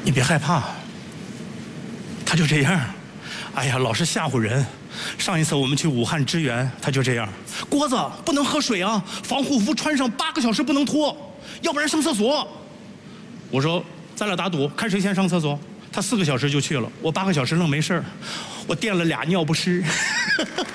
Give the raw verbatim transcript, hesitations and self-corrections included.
你别害怕，他就这样。哎呀，老是吓唬人。上一次我们去武汉支援，他就这样。郭子不能喝水啊，防护服穿上八个小时不能脱，要不然上厕所。我说咱俩打赌，看谁先上厕所。他四个小时就去了，我八个小时愣没事儿，我垫了俩尿不湿。